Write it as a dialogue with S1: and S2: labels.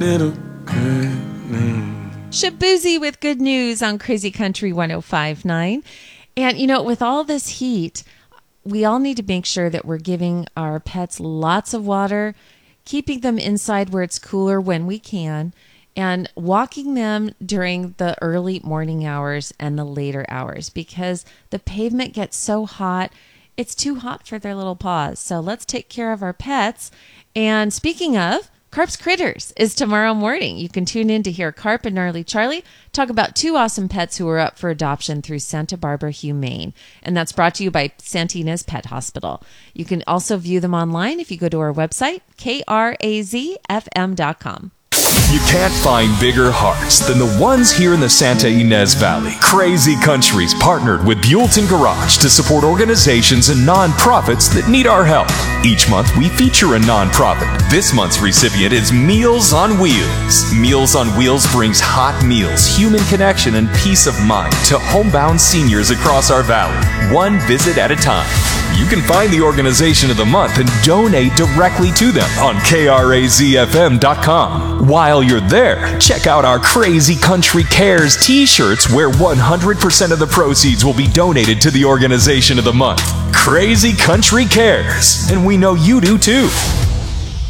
S1: little good news.
S2: Shabuzi with good news on Crazy Country 105.9. And, you know, with all this heat, we all need to make sure that we're giving our pets lots of water, keeping them inside where it's cooler when we can, and walking them during the early morning hours and the later hours because the pavement gets so hot. It's too hot for their little paws. So let's take care of our pets. And speaking of, Carp's Critters is tomorrow morning. You can tune in to hear Carp and Gnarly Charlie talk about two awesome pets who are up for adoption through Santa Barbara Humane. And that's brought to you by Santina's Pet Hospital. You can also view them online if you go to our website, krazfm.com.
S3: You can't find bigger hearts than the ones here in the Santa Ynez Valley. Crazy Countries partnered with Buellton Garage to support organizations and nonprofits that need our help. Each month, we feature a nonprofit. This month's recipient is Meals on Wheels. Meals on Wheels brings hot meals, human connection, and peace of mind to homebound seniors across our valley, one visit at a time. You can find the organization of the month and donate directly to them on krazfm.com. While you're there, check out our Crazy Country Cares t-shirts where 100% of the proceeds will be donated to the organization of the month. Crazy Country Cares, and we know you do too.